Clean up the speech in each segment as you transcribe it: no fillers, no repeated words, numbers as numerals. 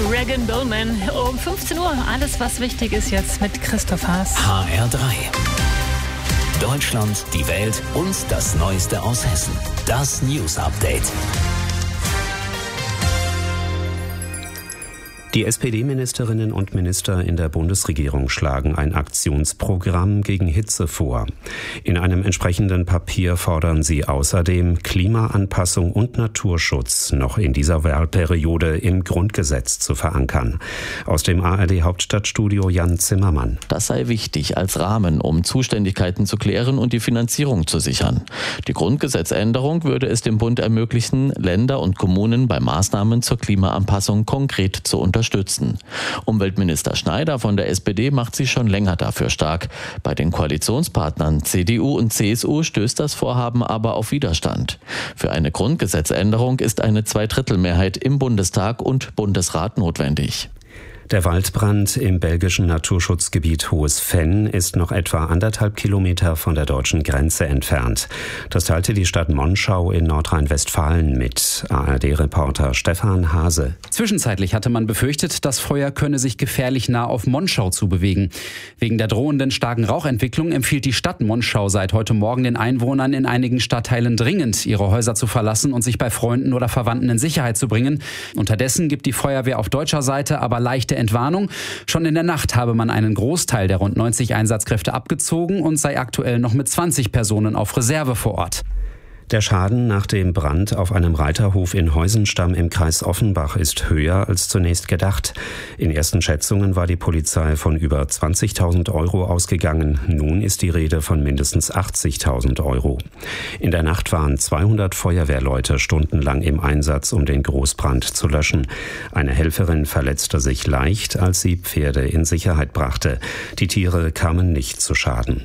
Regan Bowman um 15 Uhr. Alles, was wichtig ist jetzt mit Christoph Haas. HR3. Deutschland, die Welt und das Neueste aus Hessen. Das News Update. Die SPD-Ministerinnen und Minister in der Bundesregierung schlagen ein Aktionsprogramm gegen Hitze vor. In einem entsprechenden Papier fordern sie außerdem Klimaanpassung und Naturschutz noch in dieser Wahlperiode im Grundgesetz zu verankern. Aus dem ARD-Hauptstadtstudio Jan Zimmermann. Das sei wichtig als Rahmen, um Zuständigkeiten zu klären und die Finanzierung zu sichern. Die Grundgesetzänderung würde es dem Bund ermöglichen, Länder und Kommunen bei Maßnahmen zur Klimaanpassung konkret zu unterstützen. Umweltminister Schneider von der SPD macht sich schon länger dafür stark. Bei den Koalitionspartnern CDU und CSU stößt das Vorhaben aber auf Widerstand. Für eine Grundgesetzänderung ist eine Zweidrittelmehrheit im Bundestag und Bundesrat notwendig. Der Waldbrand im belgischen Naturschutzgebiet Hohes Venn ist noch etwa 1,5 Kilometer von der deutschen Grenze entfernt. Das teilte die Stadt Monschau in Nordrhein-Westfalen mit. ARD-Reporter Stefan Hase. Zwischenzeitlich hatte man befürchtet, das Feuer könne sich gefährlich nah auf Monschau zubewegen. Wegen der drohenden starken Rauchentwicklung empfiehlt die Stadt Monschau seit heute Morgen den Einwohnern in einigen Stadtteilen dringend, ihre Häuser zu verlassen und sich bei Freunden oder Verwandten in Sicherheit zu bringen. Unterdessen gibt die Feuerwehr auf deutscher Seite aber leichte Entwarnung. Schon in der Nacht habe man einen Großteil der rund 90 Einsatzkräfte abgezogen und sei aktuell noch mit 20 Personen auf Reserve vor Ort. Der Schaden nach dem Brand auf einem Reiterhof in Heusenstamm im Kreis Offenbach ist höher als zunächst gedacht. In ersten Schätzungen war die Polizei von über 20.000 Euro ausgegangen. Nun ist die Rede von mindestens 80.000 Euro. In der Nacht waren 200 Feuerwehrleute stundenlang im Einsatz, um den Großbrand zu löschen. Eine Helferin verletzte sich leicht, als sie Pferde in Sicherheit brachte. Die Tiere kamen nicht zu Schaden.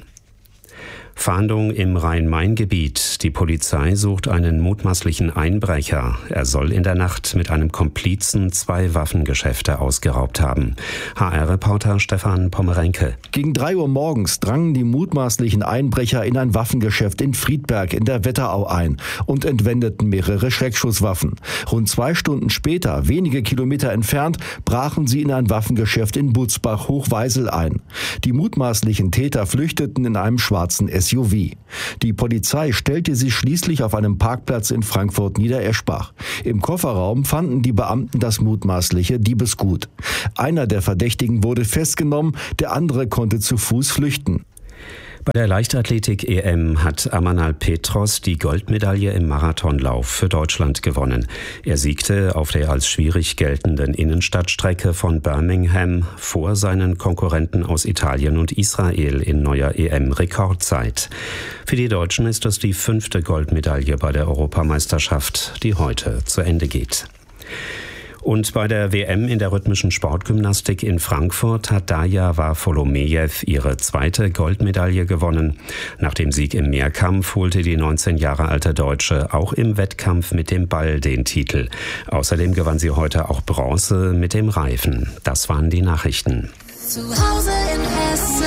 Fahndung im Rhein-Main-Gebiet. Die Polizei sucht einen mutmaßlichen Einbrecher. Er soll in der Nacht mit einem Komplizen 2 Waffengeschäfte ausgeraubt haben. HR-Reporter Stefan Pommerenke. Gegen 3 Uhr morgens drangen die mutmaßlichen Einbrecher in ein Waffengeschäft in Friedberg in der Wetterau ein und entwendeten mehrere Schreckschusswaffen. Rund 2 Stunden später, wenige Kilometer entfernt, brachen sie in ein Waffengeschäft in Butzbach-Hochweisel ein. Die mutmaßlichen Täter flüchteten in einem schwarzen SUV. Die Polizei stellte sie schließlich auf einem Parkplatz in Frankfurt-Niedereschbach. Im Kofferraum fanden die Beamten das mutmaßliche Diebesgut. Einer der Verdächtigen wurde festgenommen, der andere konnte zu Fuß flüchten. Bei der Leichtathletik-EM hat Amanal Petros die Goldmedaille im Marathonlauf für Deutschland gewonnen. Er siegte auf der als schwierig geltenden Innenstadtstrecke von Birmingham vor seinen Konkurrenten aus Italien und Israel in neuer EM-Rekordzeit. Für die Deutschen ist das die 5. Goldmedaille bei der Europameisterschaft, die heute zu Ende geht. Und bei der WM in der rhythmischen Sportgymnastik in Frankfurt hat Darja Varfolomejew ihre 2. Goldmedaille gewonnen. Nach dem Sieg im Mehrkampf holte die 19 Jahre alte Deutsche auch im Wettkampf mit dem Ball den Titel. Außerdem gewann sie heute auch Bronze mit dem Reifen. Das waren die Nachrichten. Zu Hause in Hessen.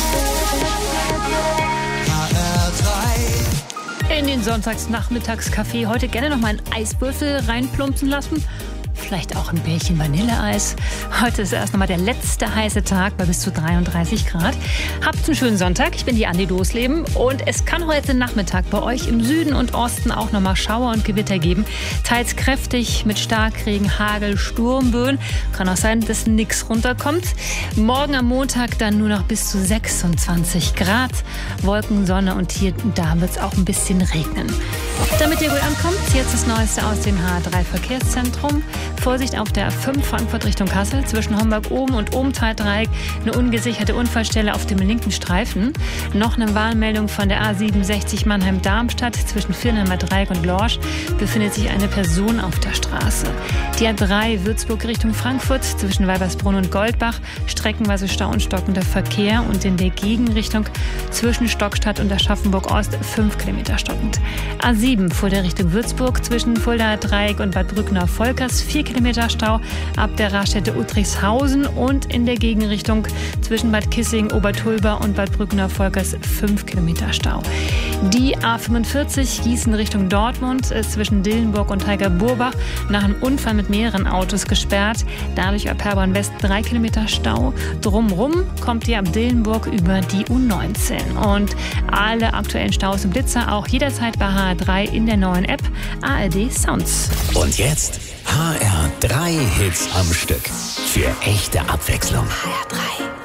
In den Sonntagsnachmittagskaffee heute gerne noch mal einen Eiswürfel reinplumpsen lassen. Vielleicht auch ein Bällchen Vanilleeis. Heute ist erst nochmal der letzte heiße Tag bei bis zu 33 Grad. Habt einen schönen Sonntag. Ich bin die Andi Dosleben und es kann heute Nachmittag bei euch im Süden und Osten auch nochmal Schauer und Gewitter geben. Teils kräftig mit Starkregen, Hagel, Sturmböen. Kann auch sein, dass nichts runterkommt. Morgen am Montag dann nur noch bis zu 26 Grad. Wolken, Sonne und hier und da wird es auch ein bisschen regnen. Damit ihr gut ankommt, jetzt das Neueste aus dem H3-Verkehrszentrum. Vorsicht auf der A5 Frankfurt Richtung Kassel zwischen Homburg-Oben und Obenthal-Dreieck. Eine ungesicherte Unfallstelle auf dem linken Streifen. Noch eine Warnmeldung von der A67 Mannheim-Darmstadt zwischen Viernheimer Dreieck und Lorsch befindet sich eine Person auf der Straße. Die A3 Würzburg Richtung Frankfurt zwischen Weibersbrunn und Goldbach. Streckenweise Stau und stockender Verkehr und in der Gegenrichtung zwischen Stockstadt und Aschaffenburg Ost 5 Kilometer stockend. A7 A7 Fulda Richtung Würzburg zwischen Fulda Dreieck und Bad Brückner-Volkers 4 Kilometer Stau ab der Raststätte Uttrichshausen und in der Gegenrichtung zwischen Bad Kissing, Obertulba und Bad Brückner-Volkers 5 Kilometer Stau. Die A45 Gießen Richtung Dortmund ist zwischen Dillenburg und Teiger-Burbach nach einem Unfall mit mehreren Autos gesperrt. Dadurch ab Herborn West 3 Kilometer Stau. Drumrum kommt ihr ab Dillenburg über die U19. Und alle aktuellen Staus im Blitzer auch jederzeit bei HR3 in der neuen App ARD Sounds. Und jetzt HR3 Hits am Stück. Für echte Abwechslung. HR3.